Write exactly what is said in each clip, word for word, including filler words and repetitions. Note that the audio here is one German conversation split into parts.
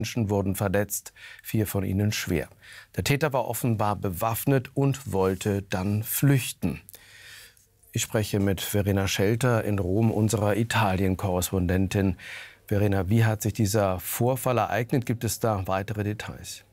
Menschen wurden verletzt, vier von ihnen schwer. Der Täter war offenbar bewaffnet und wollte dann flüchten. Ich spreche mit Verena Schelter in Rom, unserer Italien-Korrespondentin. Verena, wie hat sich dieser Vorfall ereignet? Gibt es da weitere Details?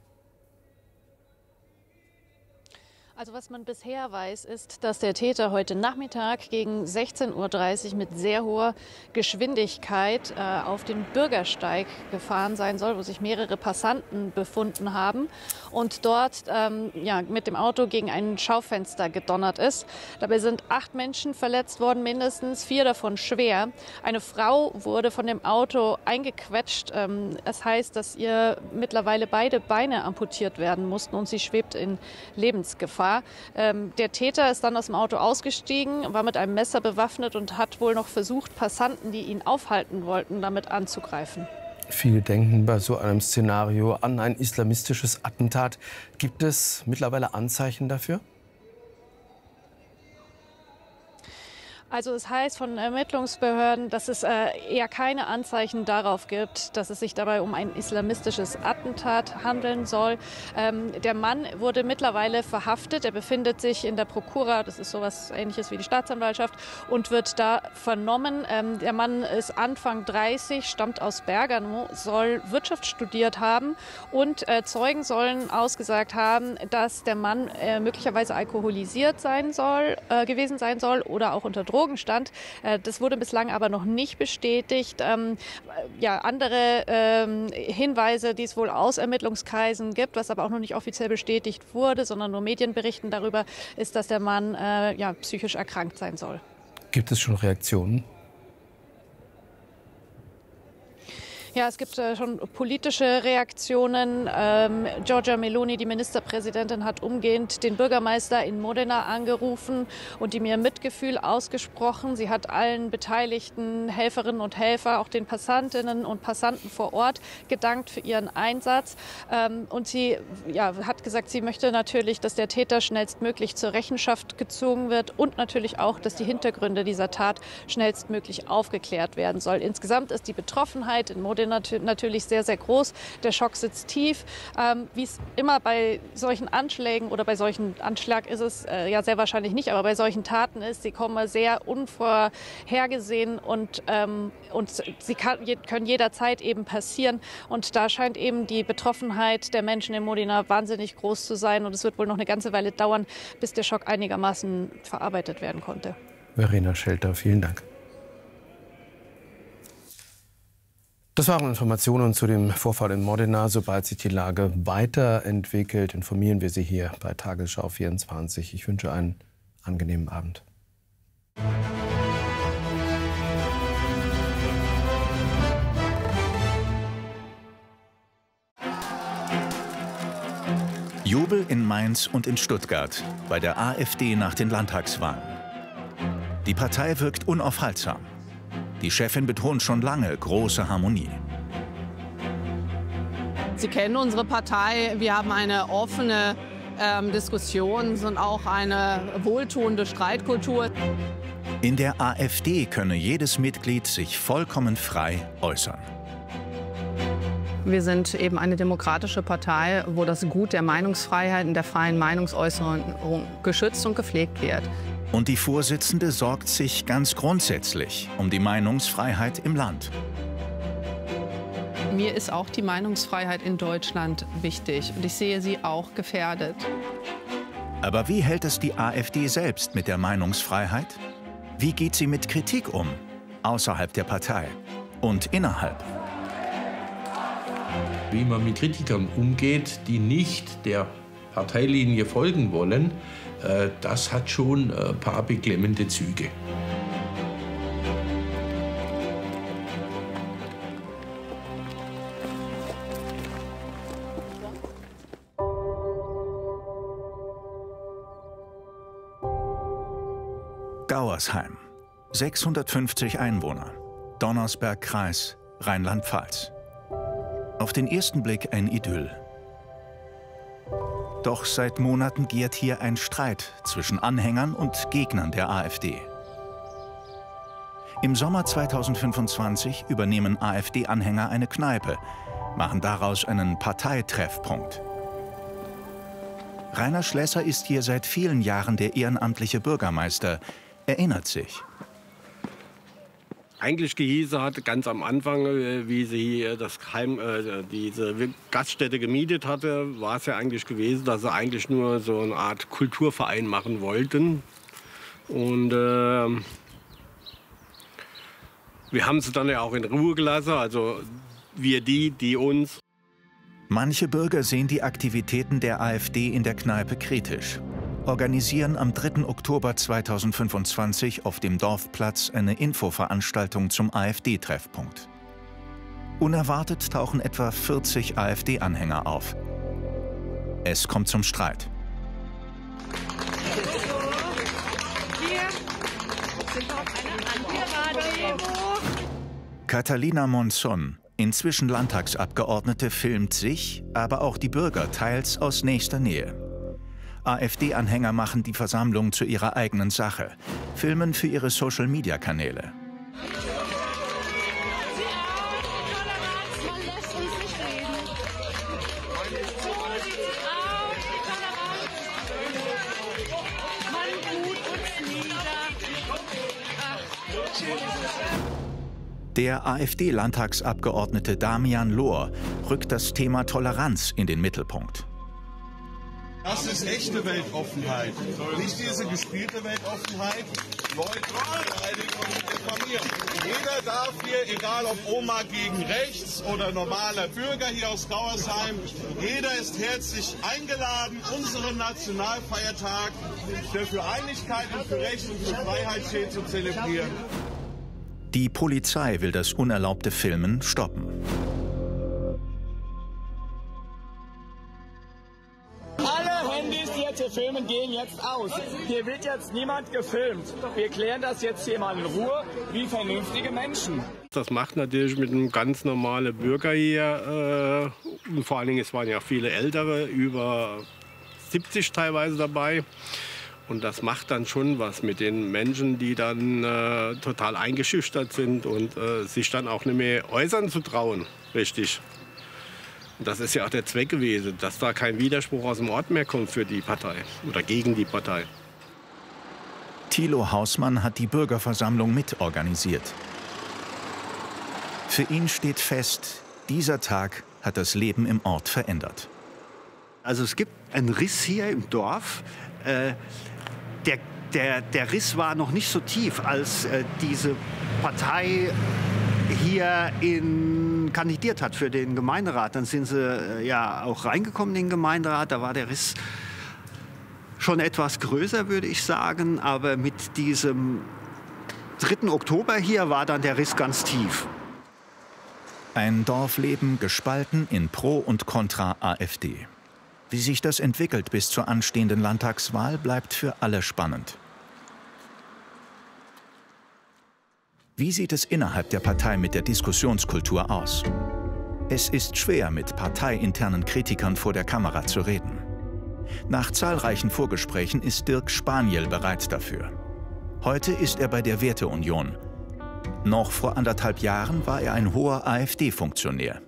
Also was man bisher weiß, ist, dass der Täter heute Nachmittag gegen sechzehn Uhr dreißig mit sehr hoher Geschwindigkeit äh, auf den Bürgersteig gefahren sein soll, wo sich mehrere Passanten befunden haben und dort ähm, ja, mit dem Auto gegen ein Schaufenster gedonnert ist. Dabei sind acht Menschen verletzt worden, mindestens vier davon schwer. Eine Frau wurde von dem Auto eingequetscht. Ähm, das heißt, dass ihr mittlerweile beide Beine amputiert werden mussten und sie schwebt in Lebensgefahr. Ähm, der Täter ist dann aus dem Auto ausgestiegen, war mit einem Messer bewaffnet und hat wohl noch versucht, Passanten, die ihn aufhalten wollten, damit anzugreifen. Viele denken bei so einem Szenario an ein islamistisches Attentat. Gibt es mittlerweile Anzeichen dafür? Also es heißt von Ermittlungsbehörden, dass es äh, eher keine Anzeichen darauf gibt, dass es sich dabei um ein islamistisches Attentat handeln soll. Ähm, der Mann wurde mittlerweile verhaftet. Er befindet sich in der Procura, das ist sowas Ähnliches wie die Staatsanwaltschaft, und wird da vernommen. Ähm, der Mann ist Anfang dreißig, stammt aus Bergamo, soll Wirtschaft studiert haben und äh, Zeugen sollen ausgesagt haben, dass der Mann äh, möglicherweise alkoholisiert sein soll, äh, gewesen sein soll oder auch unter Drogen stand. Das wurde bislang aber noch nicht bestätigt. Ähm, ja, andere ähm, Hinweise, die es wohl aus Ermittlungskreisen gibt, was aber auch noch nicht offiziell bestätigt wurde, sondern nur Medienberichten darüber, ist, dass der Mann äh, ja, psychisch erkrankt sein soll. Gibt es schon Reaktionen? Ja, es gibt äh, schon politische Reaktionen. Ähm, Giorgia Meloni, die Ministerpräsidentin, hat umgehend den Bürgermeister in Modena angerufen und ihm ihr Mitgefühl ausgesprochen. Sie hat allen beteiligten Helferinnen und Helfern, auch den Passantinnen und Passanten vor Ort, gedankt für ihren Einsatz. Ähm, und sie ja, hat gesagt, sie möchte natürlich, dass der Täter schnellstmöglich zur Rechenschaft gezogen wird und natürlich auch, dass die Hintergründe dieser Tat schnellstmöglich aufgeklärt werden soll. Insgesamt ist die Betroffenheit in Modena natürlich sehr, sehr groß. Der Schock sitzt tief. Ähm, wie es immer bei solchen Anschlägen oder bei solchen Anschlag ist es äh, ja sehr wahrscheinlich nicht, aber bei solchen Taten ist, sie kommen sehr unvorhergesehen und, ähm, und sie kann, können jederzeit eben passieren. Und da scheint eben die Betroffenheit der Menschen in Modena wahnsinnig groß zu sein. Und es wird wohl noch eine ganze Weile dauern, bis der Schock einigermaßen verarbeitet werden konnte. Verena Schelter, vielen Dank. Das waren Informationen zu dem Vorfall in Modena. Sobald sich die Lage weiterentwickelt, informieren wir Sie hier bei Tagesschau vierundzwanzig. Ich wünsche einen angenehmen Abend. Jubel in Mainz und in Stuttgart bei der AfD nach den Landtagswahlen. Die Partei wirkt unaufhaltsam. Die Chefin betont schon lange große Harmonie. Sie kennen unsere Partei. Wir haben eine offene ähm, Diskussion und auch eine wohltuende Streitkultur. In der AfD könne jedes Mitglied sich vollkommen frei äußern. Wir sind eben eine demokratische Partei, wo das Gut der Meinungsfreiheit und der freien Meinungsäußerung geschützt und gepflegt wird. Und die Vorsitzende sorgt sich ganz grundsätzlich um die Meinungsfreiheit im Land. Mir ist auch die Meinungsfreiheit in Deutschland wichtig und ich sehe sie auch gefährdet. Aber wie hält es die AfD selbst mit der Meinungsfreiheit? Wie geht sie mit Kritik um, außerhalb der Partei und innerhalb? Wie man mit Kritikern umgeht, die nicht der Parteilinie folgen wollen, das hat schon ein paar beklemmende Züge. Gauersheim, sechshundertfünfzig Einwohner, Donnersberg-Kreis, Rheinland-Pfalz. Auf den ersten Blick ein Idyll. Doch seit Monaten gärt hier ein Streit zwischen Anhängern und Gegnern der AfD. Im Sommer zweitausendfünfundzwanzig übernehmen AfD-Anhänger eine Kneipe machen daraus einen Parteitreffpunkt. Rainer Schlesser ist hier seit vielen Jahren der ehrenamtliche Bürgermeister, erinnert sich. Eigentlich gehießen hat, ganz am Anfang, wie sie hier das Heim, äh, diese Gaststätte gemietet hatte, war es ja eigentlich gewesen, dass sie eigentlich nur so eine Art Kulturverein machen wollten. Und äh, wir haben sie dann ja auch in Ruhe gelassen, also wir die, die uns. Manche Bürger sehen die Aktivitäten der AfD in der Kneipe kritisch, organisieren am dritten Oktober zweitausendfünfundzwanzig auf dem Dorfplatz eine Infoveranstaltung zum AfD-Treffpunkt. Unerwartet tauchen etwa vierzig AfD-Anhänger auf. Es kommt zum Streit. Catalina Monzon, inzwischen Landtagsabgeordnete, filmt sich, aber auch die Bürger teils aus nächster Nähe. AfD-Anhänger machen die Versammlung zu ihrer eigenen Sache, filmen für ihre Social-Media-Kanäle. Der AfD-Landtagsabgeordnete Damian Lohr rückt das Thema Toleranz in den Mittelpunkt. Das ist echte Weltoffenheit, nicht diese gespielte Weltoffenheit. Leute beleidigen und diffamieren. Jeder darf hier, egal ob Oma gegen rechts oder normaler Bürger hier aus Gauersheim, jeder ist herzlich eingeladen, unseren Nationalfeiertag, der für Einigkeit und für Recht und für Freiheit steht, zu zelebrieren. Die Polizei will das unerlaubte Filmen stoppen. Alle Handys, die jetzt hier filmen, gehen jetzt aus. Hier wird jetzt niemand gefilmt. Wir klären das jetzt hier mal in Ruhe, wie vernünftige Menschen. Das macht natürlich mit einem ganz normalen Bürger hier, äh, und vor allen Dingen, es waren ja viele Ältere, über siebzig teilweise dabei. Und das macht dann schon was mit den Menschen, die dann äh, total eingeschüchtert sind und äh, sich dann auch nicht mehr äußern zu trauen, richtig. Und das ist ja auch der Zweck gewesen, dass da kein Widerspruch aus dem Ort mehr kommt für die Partei oder gegen die Partei. Thilo Hausmann hat die Bürgerversammlung mitorganisiert. Für ihn steht fest, dieser Tag hat das Leben im Ort verändert. Also es gibt einen Riss hier im Dorf. Äh, der, der, der Riss war noch nicht so tief, als äh, diese Partei hier in, kandidiert hat für den Gemeinderat. Dann sind sie äh, ja auch reingekommen in den Gemeinderat. Da war der Riss schon etwas größer, würde ich sagen. Aber mit diesem dritten Oktober hier war dann der Riss ganz tief. Ein Dorfleben gespalten in Pro und Contra AfD. Wie sich das entwickelt bis zur anstehenden Landtagswahl, bleibt für alle spannend. Wie sieht es innerhalb der Partei mit der Diskussionskultur aus? Es ist schwer, mit parteiinternen Kritikern vor der Kamera zu reden. Nach zahlreichen Vorgesprächen ist Dirk Spaniel bereit dafür. Heute ist er bei der Werteunion. Noch vor anderthalb Jahren war er ein hoher AfD-Funktionär.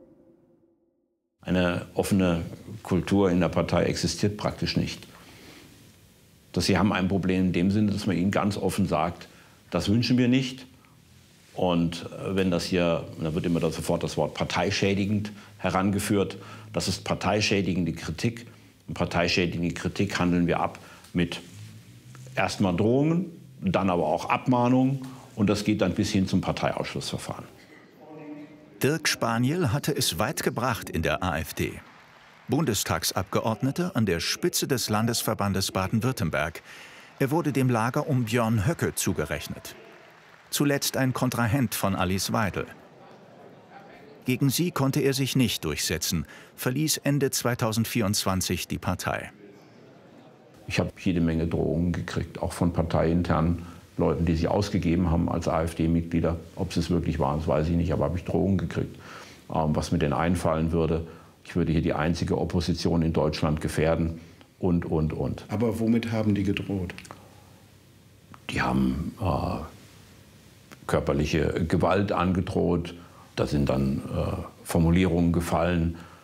Eine offene Kultur in der Partei existiert praktisch nicht. Dass sie haben ein Problem in dem Sinne, dass man ihnen ganz offen sagt, das wünschen wir nicht. Und wenn das hier, dann wird immer sofort das Wort parteischädigend herangeführt. Das ist parteischädigende Kritik. Und parteischädigende Kritik handeln wir ab mit erstmal Drohungen, dann aber auch Abmahnungen. Und das geht dann bis hin zum Parteiausschlussverfahren. Dirk Spaniel hatte es weit gebracht in der AfD. Bundestagsabgeordneter an der Spitze des Landesverbandes Baden-Württemberg. Er wurde dem Lager um Björn Höcke zugerechnet. Zuletzt ein Kontrahent von Alice Weidel. Gegen sie konnte er sich nicht durchsetzen, verließ Ende zweitausendvierundzwanzig die Partei. Ich habe jede Menge Drohungen gekriegt, auch von parteiinternen Leuten, die sich ausgegeben haben als AfD-Mitglieder. Ob es es wirklich waren, das weiß ich nicht, aber habe ich Drohungen gekriegt. Ähm, was mir denn einfallen würde, ich würde hier die einzige Opposition in Deutschland gefährden und, und, und. Aber womit haben die gedroht? Die haben äh, körperliche Gewalt angedroht. Da sind dann äh, Formulierungen gefallen,